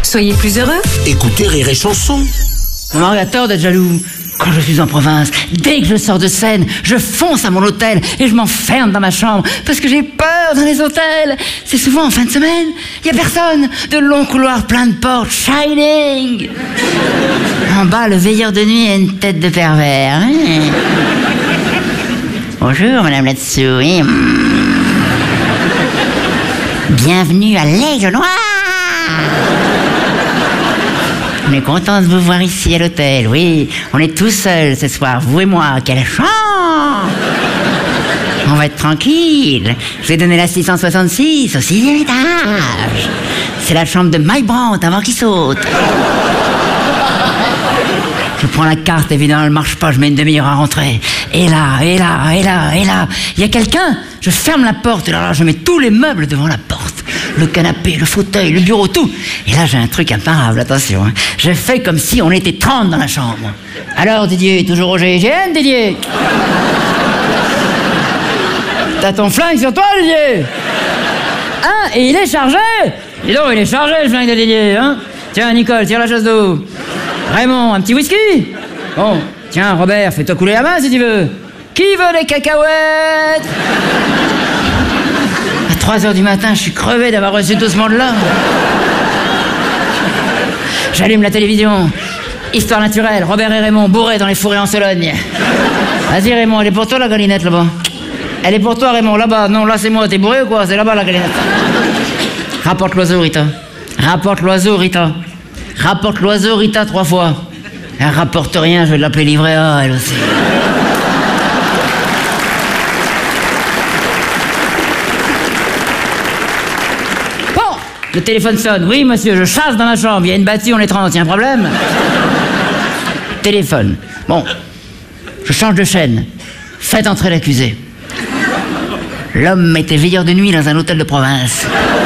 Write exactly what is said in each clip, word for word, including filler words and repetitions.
Soyez plus heureux. Écoutez Rire et Chanson. Maman a tort d'être jaloux. Quand je suis en province, dès que je sors de scène, je fonce à mon hôtel et je m'enferme dans ma chambre parce que j'ai peur dans les hôtels. C'est souvent en fin de semaine, il n'y a personne. De longs couloirs pleins de portes, shining. En bas, le veilleur de nuit a une tête de pervers. Hein. Bonjour, madame là-dessous. Oui. Bienvenue à l'Aigle Noir. On est content de vous voir ici à l'hôtel, oui. On est tous seuls ce soir, vous et moi. Quelle chance! On va être tranquille. Je vais donner la six cent soixante-six au sixième étage. C'est la chambre de Mike Brandt avant qu'il saute. Je prends la carte, évidemment, elle marche pas, je mets une demi-heure à rentrer. Et là, et là, et là, et là, il y a quelqu'un, je ferme la porte, et là, là, je mets tous les meubles devant la porte. Le canapé, le fauteuil, le bureau, tout. Et là, j'ai un truc imparable, attention. Hein. Je fais comme si on était trente dans la chambre. Alors, Didier, toujours au G I G N, Didier? T'as ton flingue sur toi, Didier? Hein? Et il est chargé? Dis donc, il est chargé, le flingue de Didier, hein? Tiens, Nicole, tire la chasse d'eau. Raymond, un petit whisky? Bon, tiens, Robert, fais-toi couler la main si tu veux. Qui veut des cacahuètes? À trois heures du matin, je suis crevé d'avoir reçu tout ce monde-là. J'allume la télévision. Histoire naturelle, Robert et Raymond bourrés dans les fourrés en Sologne. Vas-y Raymond, elle est pour toi la galinette là-bas. Elle est pour toi Raymond, là-bas. Non, là c'est moi, t'es bourré ou quoi? C'est là-bas la galinette. Rapporte l'oiseau, Rita. Rapporte l'oiseau, Rita. Rapporte l'oiseau, Rita, trois fois. Elle rapporte rien, je vais l'appeler livret A, elle aussi. Bon, le téléphone sonne. Oui, monsieur, je chasse dans ma chambre. Il y a une bâtie, on est trente, il y a un problème? Téléphone. Bon, je change de chaîne. Faites entrer l'accusé. L'homme était veilleur de nuit dans un hôtel de province.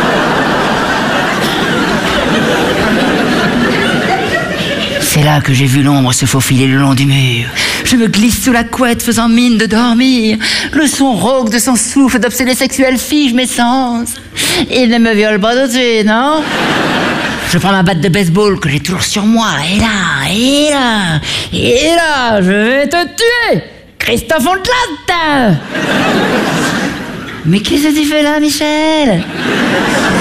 C'est là que j'ai vu l'ombre se faufiler le long du mur. Je me glisse sous la couette faisant mine de dormir. Le son rauque de son souffle d'obsédé sexuel fige mes sens. Il ne me viole pas tout de suite, non? Je prends ma batte de baseball que j'ai toujours sur moi. Et là, et là, et là, je vais te tuer, Christophe Ondelat. Mais qu'est-ce que tu fais là, Michel?